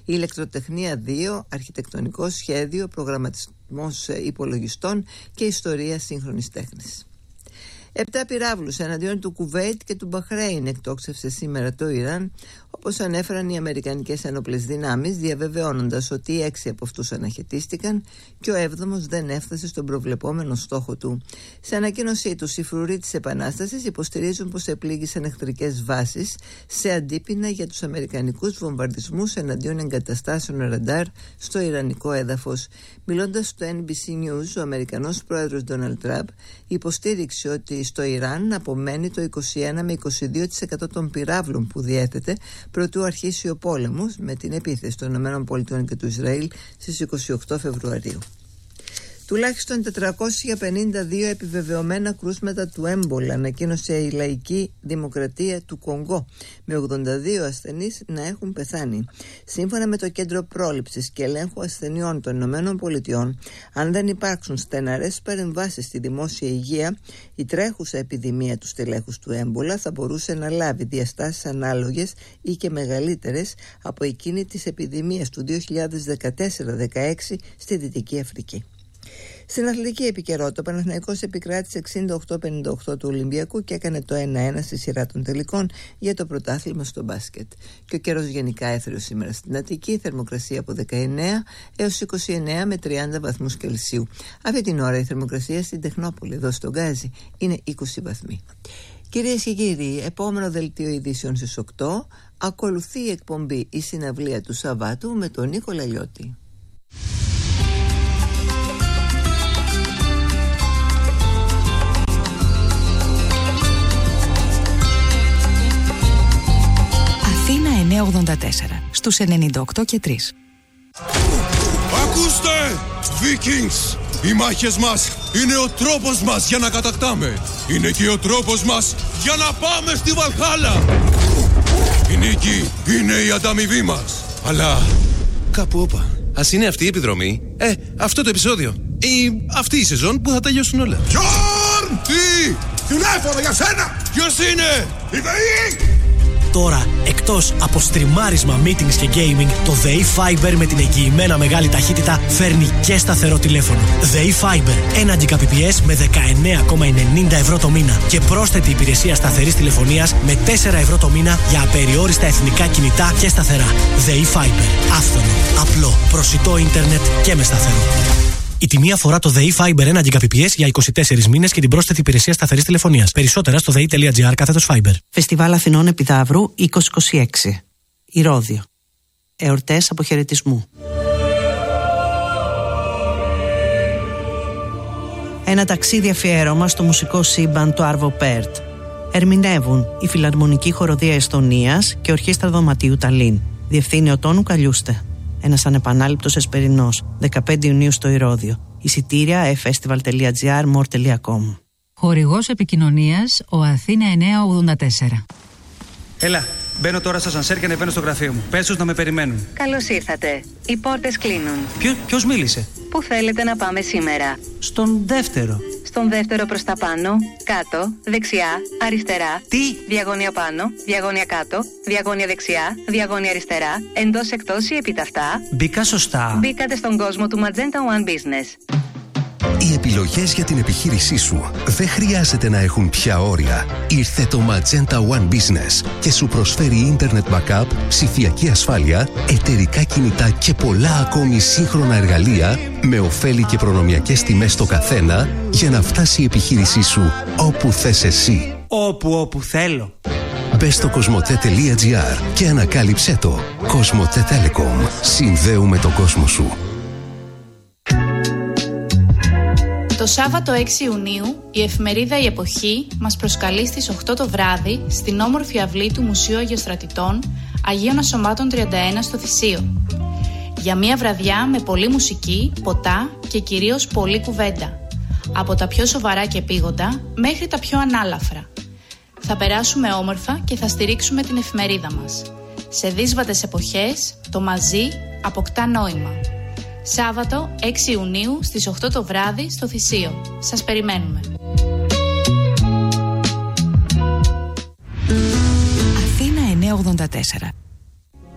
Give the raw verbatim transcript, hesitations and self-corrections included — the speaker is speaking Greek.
ηλεκτροτεχνία δύο, αρχιτεκτονικό σχέδιο, προγραμματισμός υπολογιστών και ιστορία σύγχρονης τέχνης. Επτά πυράβλους εναντίον του Κουβέιτ και του Μπαχρέιν εκτόξευσε σήμερα το Ιράν, όπως ανέφεραν οι αμερικανικές ένοπλες δυνάμεις, διαβεβαιώνοντας ότι έξι από αυτούς αναχαιτίστηκαν και ο έβδομος δεν έφτασε στον προβλεπόμενο στόχο του. Σε ανακοίνωσή τους, οι φρουροί της Επανάστασης υποστηρίζουν πως επλήγησαν εχθρικές βάσεις σε αντίπεινα για τους αμερικανικούς βομβαρδισμούς εναντίον εγκαταστάσεων ραντάρ στο ιρανικό έδαφος. Μιλώντας στο Εν Μπι Σι News, ο Αμερικανός πρόεδρος Ντόναλντ Τραμπ υποστήριξε ότι στο Ιράν απομένει το είκοσι ένα με είκοσι δύο τοις εκατό των πυράβλων που διέθετε προτού αρχίσει ο πόλεμος, με την επίθεση των ΗΠΑ και του Ισραήλ στις είκοσι οκτώ Φεβρουαρίου. Τουλάχιστον τετρακόσια πενήντα δύο επιβεβαιωμένα κρούσματα του έμπολα ανακοίνωσε η Λαϊκή Δημοκρατία του Κονγκό, με ογδόντα δύο ασθενείς να έχουν πεθάνει. Σύμφωνα με το Κέντρο Πρόληψης και Ελέγχου Ασθενειών των Ηνωμένων Πολιτειών, αν δεν υπάρξουν στεναρές παρεμβάσεις στη δημόσια υγεία, η τρέχουσα επιδημία του στελέχους του έμπολα θα μπορούσε να λάβει διαστάσεις ανάλογες ή και μεγαλύτερες από εκείνη της επιδημίας του δύο χιλιάδες δεκατέσσερα δεκαέξι στη Δυτική Αφρική. Στην αθλητική επικαιρότητα, ο Παναθηναϊκός επικράτησε εξήντα οκτώ πενήντα οκτώ του Ολυμπιακού και έκανε το ένα ένα στη σειρά των τελικών για το πρωτάθλημα στο μπάσκετ. Και ο καιρός γενικά έθριος σήμερα στην Αττική, θερμοκρασία από δεκαεννέα έως είκοσι εννέα με τριάντα βαθμούς Κελσίου. Αυτή την ώρα η θερμοκρασία στην Τεχνόπολη, εδώ στο Γκάζι, είναι είκοσι βαθμοί. Κυρίες και κύριοι, επόμενο δελτίο ειδήσεων στις οκτώ. Ακολουθεί η εκπομπή «Η Συναυλία του Σαββάτου» με τον Νίκο Λαλιώτη. Αθήνα εννιακόσια ογδόντα τέσσερα, στους ενενήντα οκτώ και τρία. Ακούστε, Vikings! Οι μάχες μας είναι ο τρόπος μας για να κατακτάμε. Είναι και ο τρόπος μας για να πάμε στη Βαλχάλα. Η νίκη είναι η ανταμοιβή μας. Αλλά κάπου όπα. Ας είναι αυτή η επιδρομή, ε, αυτό το επεισόδιο ή αυτή η σεζόν που θα τελειώσουν όλα. Γιόρν! Τι! Τηλέφωνο για σένα! Ποιος είναι? Η ΔΕΗ! Τώρα, εκτός από στριμάρισμα, meetings και gaming, το ΔΕΗ Fiber με την εγγυημένα μεγάλη ταχύτητα φέρνει και σταθερό τηλέφωνο. ΔΕΗ Fiber, ένα Gbps με δεκαεννέα κόμμα ενενήντα ευρώ το μήνα και πρόσθετη υπηρεσία σταθερής τηλεφωνίας με τέσσερα ευρώ το μήνα για απεριόριστα εθνικά κινητά και σταθερά. ΔΕΗ Fiber, άφθονο, απλό, προσιτό ίντερνετ και με σταθερό. Η τιμή αφορά το ΔΕΗ Fiber ένα Gbps για είκοσι τέσσερις μήνες και την πρόσθετη υπηρεσία σταθερής τηλεφωνίας. Περισσότερα στο δei.gr κάθετος Fiber. Φεστιβάλ Αθηνών Επιδαύρου είκοσι είκοσι έξι. Ηρώδειο. Εορτές αποχαιρετισμού. Ένα ταξίδι αφιέρωμα στο μουσικό σύμπαν του Άρβο Πέρτ. Ερμηνεύουν η Φιλαρμονική Χοροδία Εστονίας και Ορχήστρα Δωματίου Ταλίν. Διευθύνει ο Τόνου Καλιούστε. Ένας ανεπανάληπτος εσπερινός, δεκαπέντε Ιουνίου στο Ηρώδειο. Εισιτήρια efestival.gr, more.com. Χορηγός επικοινωνίας, ο Αθήνα εννιακόσια ογδόντα τέσσερα. Έλα, μπαίνω τώρα στο ασανσέρ και ανεβαίνω στο γραφείο μου. Πες τους να με περιμένουν. Καλώς ήρθατε. Οι πόρτες κλείνουν. Ποιο, ποιος μίλησε? Πού θέλετε να πάμε σήμερα? Στον δεύτερο. Στον δεύτερο προς τα πάνω, κάτω, δεξιά, αριστερά. Τι? Διαγώνια πάνω, διαγώνια κάτω, διαγώνια δεξιά, διαγώνια αριστερά, εντός εκτός ή επιταυτά. Μπήκα σωστά. Μπήκατε στον κόσμο του Magenta One Business. Οι επιλογές για την επιχείρησή σου δεν χρειάζεται να έχουν πια όρια. Ήρθε το Magenta One Business και σου προσφέρει Internet Backup, ψηφιακή ασφάλεια, εταιρικά κινητά και πολλά ακόμη σύγχρονα εργαλεία με ωφέλη και προνομιακές τιμές στο καθένα για να φτάσει η επιχείρησή σου όπου θες εσύ. Όπου όπου θέλω. Μπες στο κοσμοτέ.gr και ανακάλυψέ το. Κοσμοτέ Telecom. Συνδέουμε τον κόσμο σου. Το Σάββατο έξι Ιουνίου η εφημερίδα «Η Εποχή» μας προσκαλεί στις οκτώ το βράδυ στην όμορφη αυλή του Μουσείου Αγιοστρατητών Αγίων Ασωμάτων τριάντα ένα στο Θησίο. Για μια βραδιά με πολλή μουσική, ποτά και κυρίως πολλή κουβέντα. Από τα πιο σοβαρά και επίγοντα μέχρι τα πιο ανάλαφρα. Θα περάσουμε όμορφα και θα στηρίξουμε την εφημερίδα μας. Σε δύσβατες εποχές, το μαζί αποκτά νόημα. Σάββατο έξι Ιουνίου στις οκτώ το βράδυ στο Θησίο. Σας περιμένουμε. Αθήνα εννιακόσια ογδόντα τέσσερα.